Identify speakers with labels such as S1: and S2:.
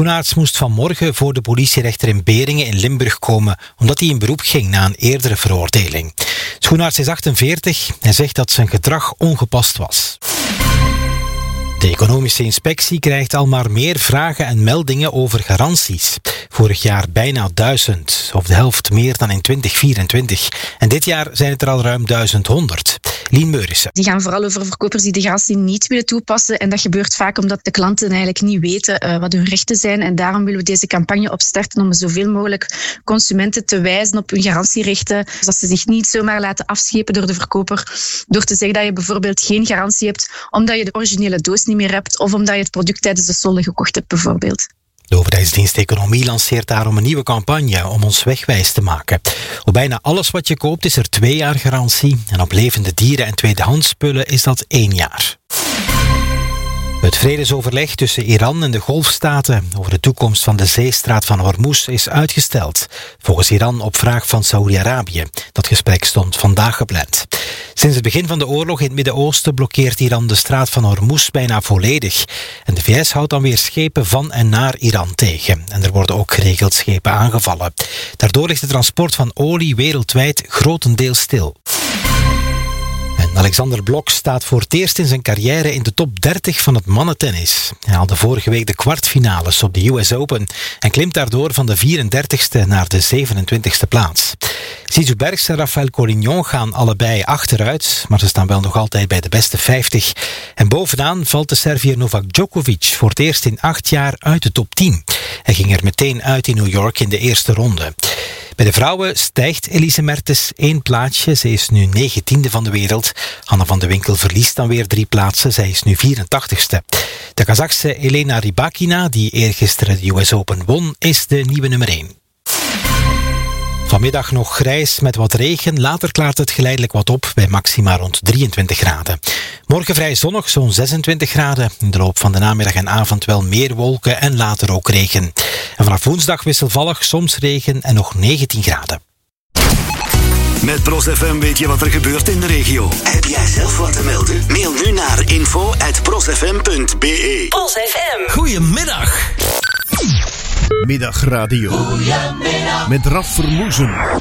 S1: Schoenaerts moest vanmorgen voor de politierechter in Beringen in Limburg komen, omdat hij in beroep ging na een eerdere veroordeling. Schoenaerts is 48 en zegt dat zijn gedrag ongepast was. De economische inspectie krijgt al maar meer vragen en meldingen over garanties. Vorig jaar bijna 1000, of de helft meer dan in 2024. En dit jaar zijn het er al ruim 1100. Lien Meurissen.
S2: Die gaan vooral over verkopers die de garantie niet willen toepassen. En dat gebeurt vaak omdat de klanten eigenlijk niet weten wat hun rechten zijn. En daarom willen we deze campagne opstarten om zoveel mogelijk consumenten te wijzen op hun garantierechten. Zodat ze zich niet zomaar laten afschepen door de verkoper. Door te zeggen dat je bijvoorbeeld geen garantie hebt omdat je de originele doos niet meer hebt of omdat je het product tijdens de solde gekocht hebt bijvoorbeeld.
S1: De overheidsdienst Economie lanceert daarom een nieuwe campagne om ons wegwijs te maken. Op bijna alles wat je koopt is er 2 jaar garantie en op levende dieren en tweedehands spullen is dat 1 jaar. Het vredesoverleg tussen Iran en de Golfstaten over de toekomst van de zeestraat van Hormuz is uitgesteld. Volgens Iran op vraag van Saoedi-Arabië. Dat gesprek stond vandaag gepland. Sinds het begin van de oorlog in het Midden-Oosten blokkeert Iran de straat van Hormuz bijna volledig. En de VS houdt dan weer schepen van en naar Iran tegen. En er worden ook geregeld schepen aangevallen. Daardoor ligt het transport van olie wereldwijd grotendeels stil. En Alexander Blok staat voor het eerst in zijn carrière in de top 30 van het mannentennis. Hij haalde vorige week de kwartfinales op de US Open en klimt daardoor van de 34ste naar de 27ste plaats. Zizou Bergs en Rafael Collignon gaan allebei achteruit, maar ze staan wel nog altijd bij de beste 50. En bovenaan valt de Serviër Novak Djokovic voor het eerst in 8 jaar uit de top 10. Hij ging er meteen uit in New York in de eerste ronde. Bij de vrouwen stijgt Elise Mertens 1 plaatsje. Ze is nu 19e van de wereld. Hanna van de Winkel verliest dan weer 3 plaatsen. Zij is nu 84ste. De Kazachse Elena Rybakina, die eergisteren de US Open won, is de nieuwe nummer 1. Vanmiddag nog grijs met wat regen. Later klaart het geleidelijk wat op bij maxima rond 23 graden. Morgen vrij zonnig, zo'n 26 graden. In de loop van de namiddag en avond wel meer wolken en later ook regen. En vanaf woensdag wisselvallig, soms regen en nog 19 graden.
S3: Met ProsFM weet je wat er gebeurt in de regio. Heb jij zelf wat te melden? Mail nu naar info@prosfm.be.
S4: ProsFM.
S5: Goedemiddag. Middagradio. Goedemiddag. Met Raf Vermoezen.